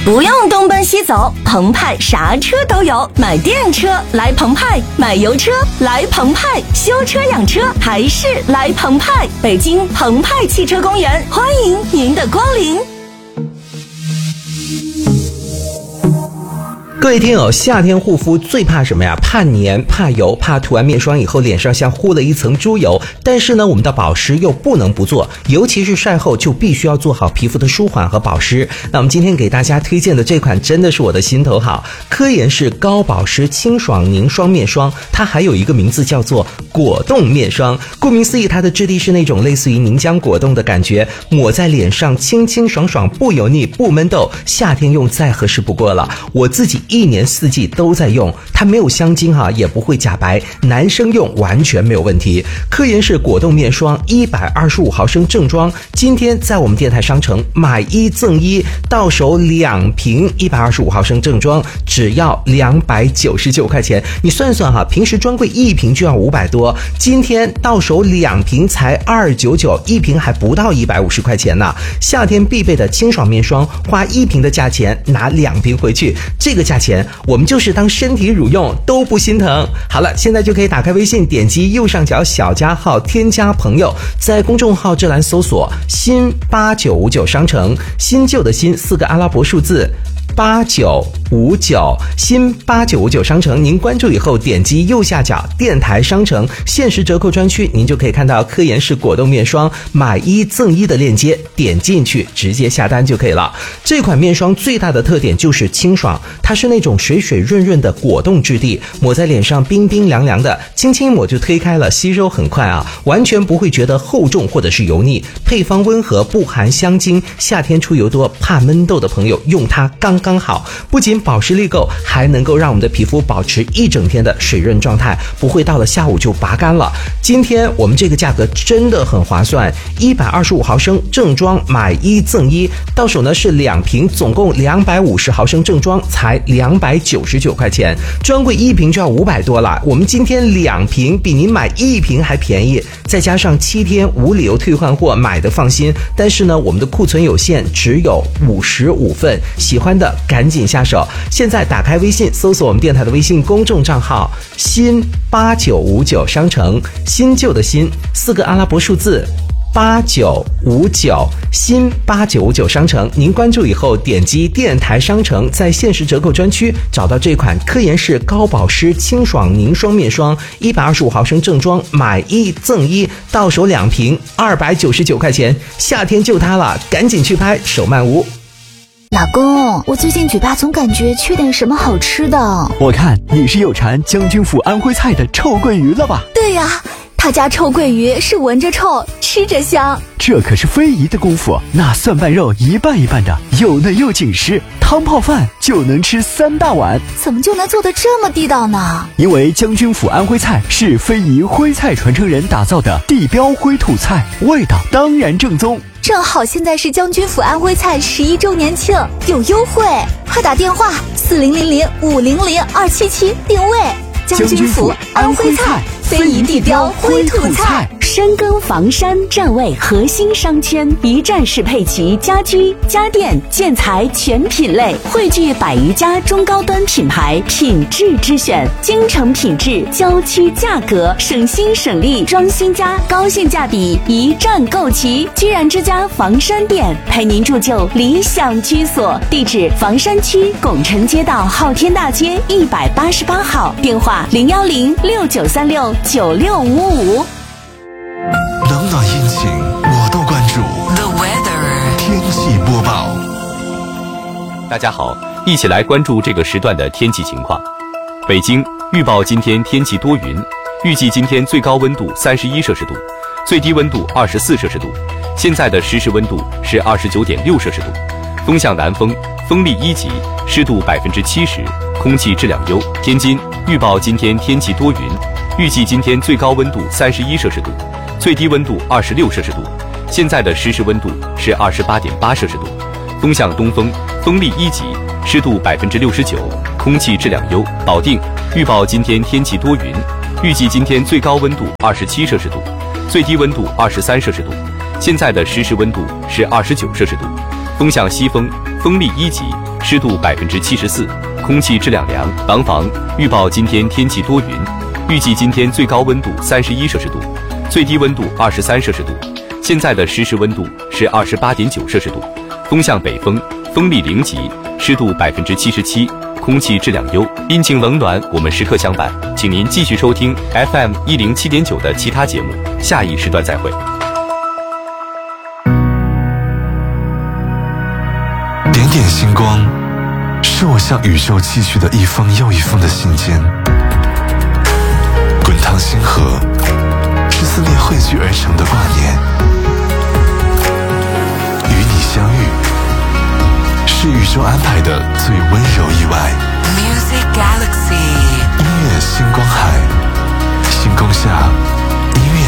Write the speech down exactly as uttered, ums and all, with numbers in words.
不用东奔西走，澎湃啥车都有，买电车来澎湃，买油车来澎湃，修车养车还是来澎湃。北京澎湃汽车公园，欢迎您的光临。 各位听友，夏天护肤最怕什么呀？怕黏，怕油，怕涂完面霜以后脸上像糊了一层猪油。但是呢，我们的保湿又不能不做，尤其是晒后就必须要做好皮肤的舒缓和保湿。那我们今天给大家推荐的这款真的是我的心头好，科颜氏高保湿清爽凝霜面霜，它还有一个名字叫做果冻面霜。顾名思义，它的质地是那种类似于凝浆果冻的感觉，抹在脸上清清爽爽，不油腻不闷痘，夏天用再合适不过了。我自己一年四季都在用，它没有香精哈、啊，也不会假白，男生用完全没有问题。科颜氏果冻面霜一百二十五毫升正装，今天在我们电台商城买一赠一，到手两瓶一百二十五毫升正装，只要两百九十九块钱。你算算哈，平时专柜一瓶就要五百多，今天到手两瓶才二九九，一瓶还不到一百五十块钱呢。夏天必备的清爽面霜，花一瓶的价钱拿两瓶回去，这个价钱我们就是当身体乳用都不心疼。好了，现在就可以打开微信，点击右上角小加号添加朋友，在公众号这栏搜索新八九五九商城，新旧的新四个阿拉伯数字八九五九，新八九五九商城，您关注以后点击右下角电台商城限时折扣专区，您就可以看到科颜氏果冻面霜买一赠一的链接，点进去直接下单就可以了。这款面霜最大的特点就是清爽，它是那种水水润润的果冻质地，抹在脸上冰冰凉凉的，轻轻抹就推开了，吸收很快啊，完全不会觉得厚重或者是油腻。配方温和，不含香精，夏天出油多怕闷痘的朋友用它刚刚好，不仅保湿力够，还能够让我们的皮肤保持一整天的水润状态，不会到了下午就拔干了。今天我们这个价格真的很划算，一百二十五毫升正装买一赠一，到手呢是两瓶，总共两百五十毫升正装才两百九十九块钱，专柜一瓶就要五百多了，我们今天两瓶比您买一瓶还便宜，再加上七天无理由退换货，买的放心。但是呢，我们的库存有限，只有五十五份，喜欢的赶紧下手。现在打开微信，搜索我们电台的微信公众账号新八九五九商城，新旧的新四个阿拉伯数字八九五九，新八九五九商城，您关注以后点击电台商城，在限时折扣专区找到这款科颜氏高保湿清爽凝霜面霜，一百二十五毫升正装买一赠一，到手两瓶二百九十九块钱，夏天就它了，赶紧去拍，手慢无。 老公，我最近嘴巴总感觉缺点什么好吃的。 我看你是有馋将军府安徽菜的臭鳜鱼了吧？ 对呀，他家臭鳜鱼是闻着臭，吃着香。 这可是非遗的功夫，那蒜瓣肉一半一半的，又嫩又紧实，汤泡饭就能吃三大碗。 怎么就能做得这么地道呢？ 因为将军府安徽菜是非遗徽菜传承人打造的地标徽土菜，味道当然正宗。 正好现在是将军府安徽菜十一周年庆，有优惠，快打电话四零零零五零零二七七定位。将军府安徽菜，非遗地标徽土菜。 深耕房山站位核心商圈，一站式配齐家居、家电、建材全品类，汇聚百余家中高端品牌，品质之选，京城品质，郊区价格，省心省力，装新家，高性价比，一站购齐。居然之家房山店，陪您铸就理想居所。地址：房山区拱辰街道昊天大街一百八十八号，电话零幺零六九三六九六五五。 冷暖阴晴我都关注。 The weather 天气播报。 大家好，一起来关注这个时段的天气情况。北京预报今天天气多云，预计今天最高温度三十一摄氏度，最低温度二十四摄氏度。现在的实时温度是二十九点六摄氏度，风向南风，风力一级，湿度百分之七十，空气质量优。天津预报今天天气多云，预计今天最高温度三十一摄氏度，最低温度二十六摄氏度。现在的实时温度是二十八点八摄氏度，风向东风，风力一级，湿度百分之六十九，空气质量优。保定预报今天天气多云，预计今天最高温度二十七摄氏度，最低温度二十三摄氏度。现在的实时温度是二十九摄氏度，风向西风，风力一级， 湿度百分之七十四，空气质量良。廊坊预报今天天气多云，预计今天最高温度三十一摄氏度，最低温度二十三摄氏度。现在的实时温度是二十八点九摄氏度，风向北风，风力零级，湿度百分之七十七，空气质量优。阴晴冷暖，我们时刻相伴，请您继续收听 F M 一零七点九的其他节目，下一时段再会。 点点星光，是我向宇宙寄去的一封又一封的信件。滚烫星河，是思念汇聚而成的挂念。与你相遇，是宇宙安排的最温柔意外。 Music Galaxy， 音乐星光海，星空下。